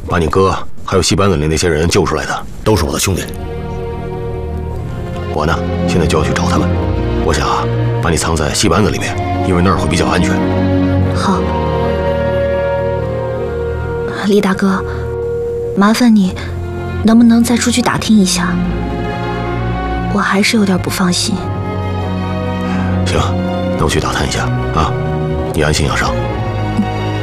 把你哥还有戏班子里那些人救出来的，都是我的兄弟。我呢，现在就要去找他们。我想啊，把你藏在戏班子里面，因为那儿会比较安全。 好，李大哥，麻烦你，能不能再出去打听一下？我还是有点不放心。 行，那我去打探一下啊，你安心养伤。